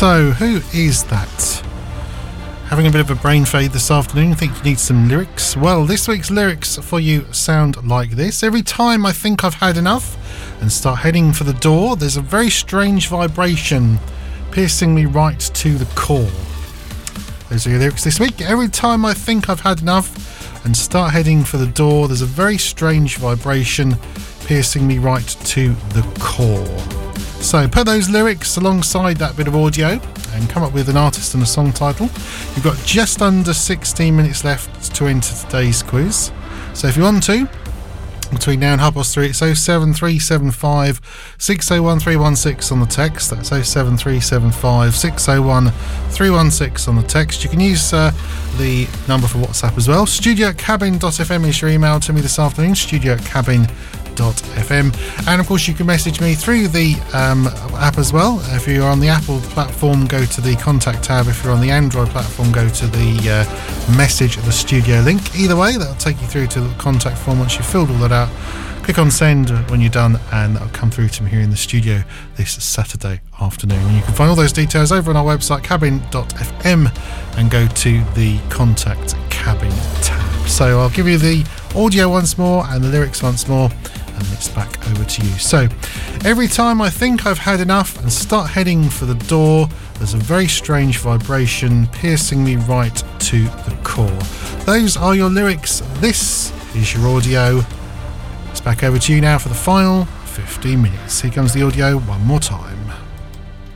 So, who is that? Having a bit of a brain fade this afternoon? Think you need some lyrics? Well, this week's lyrics for you sound like this. Every time I think I've had enough and start heading for the door, there's a very strange vibration piercing me right to the core. Those are your lyrics this week. Every time I think I've had enough and start heading for the door, there's a very strange vibration piercing me right to the core. So put those lyrics alongside that bit of audio and come up with an artist and a song title. You've got just under 16 minutes left to enter today's quiz. So if you want to, between now and 3:30, it's 07375 601 316 on the text. That's 07375 601 316 on the text. You can use the number for WhatsApp as well. studio@cabin.fm is your email to me this afternoon. studio@cabin.fm. And of course you can message me through the app as well. If you're on the Apple platform, go to the contact tab. If you're on the Android platform, go to the message at the studio link. Either way, that'll take you through to the contact form. Once you've filled all that out, click on send when you're done, and that'll come through to me here in the studio this Saturday afternoon. And you can find all those details over on our website, cabin.fm, and go to the contact cabin tab. So I'll give you the audio once more and the lyrics once more, and it's back over to you. So, every time I think I've had enough and start heading for the door, there's a very strange vibration piercing me right to the core. Those are your lyrics. This is your audio. It's back over to you now for the final 15 minutes. Here comes the audio one more time.